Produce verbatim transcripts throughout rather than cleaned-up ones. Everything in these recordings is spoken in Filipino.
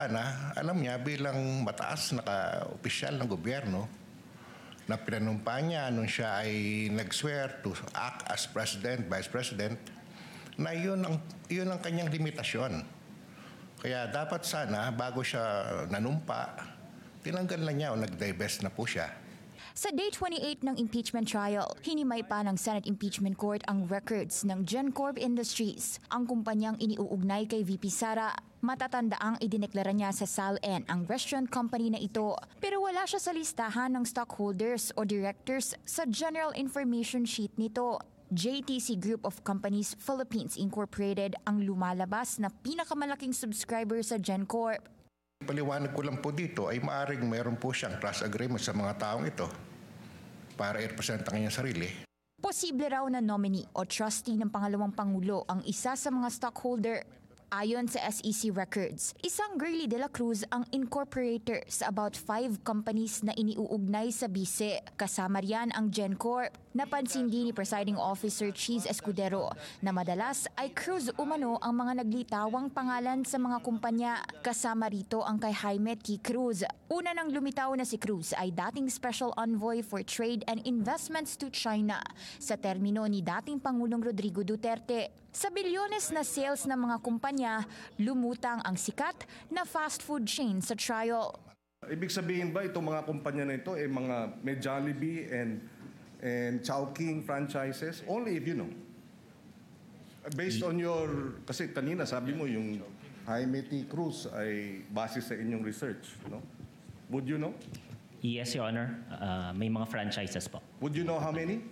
Na, alam niya bilang mataas na ka-opisyal ng gobyerno na pinanumpa niya nung siya ay nag-swear to act as President, Vice President, na yun ang, yun ang kanyang limitasyon. Kaya dapat sana, bago siya nanumpa, tinanggal na niya o nag-divest na po siya. Sa Day twenty-eight ng impeachment trial, hinimay pa ng Senate Impeachment Court ang records ng GenCorp Industries, ang kumpanyang iniuugnay kay V P Sara. Matatandaang idineklara niya sa S A L N ang restaurant company na ito, pero wala siya sa listahan ng stockholders o directors sa General Information Sheet nito. J T C Group of Companies Philippines Incorporated ang lumalabas na pinakamalaking subscriber sa GenCorp. Paliwanag ko lang po dito ay maaring mayroon po siyang trust agreement sa mga taong ito para i-represent ang kanyang sarili. Posible raw na nominee o trustee ng pangalawang pangulo ang isa sa mga stockholder. Ayon sa S E C records, isang Girly de la Cruz ang incorporator sa about five companies na iniuugnay sa bise. Kasama riyan ang GenCorp. Napansin din ni Presiding Officer Cheese Escudero na madalas ay Cruz umano ang mga naglitawang pangalan sa mga kumpanya. Kasama rito ang kay Jaime T. Cruz. Una nang lumitaw na si Cruz ay dating Special Envoy for Trade and Investments to China sa termino ni dating Pangulong Rodrigo Duterte. Sa bilyones na sales ng mga kumpanya, lumutang ang sikat na fast food chain sa trial. Ibig sabihin ba itong mga kumpanya na ito ay mga may Jollibee and and Chowking franchises? Only if you know. Based on your, kasi kanina sabi mo yung Jaime T. Cruz ay base sa inyong research, no? Would you know? Yes, Your Honor. Uh, may mga franchises po. Would you know how many?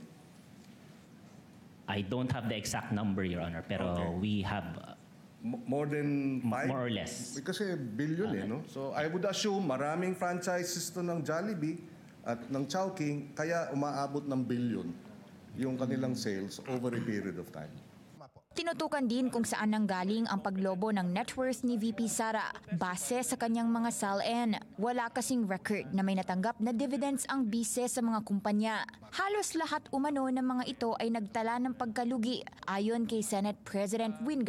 I don't have the exact number, Your Honor, pero Okay. we have uh, M- more than five? more or less. Kasi billion eh, no? So I would assume maraming franchises to ng Jollibee at ng Chowking, kaya umaabot ng billion yung kanilang sales over a period of time. Tinutukan din kung saan nanggaling ang paglobo ng net worth ni V P Sara. Base sa kanyang mga S A L N, wala kasing record na may natanggap na dividends ang bise sa mga kumpanya. Halos lahat umano ng mga ito ay nagtala ng pagkalugi ayon kay Senate President Win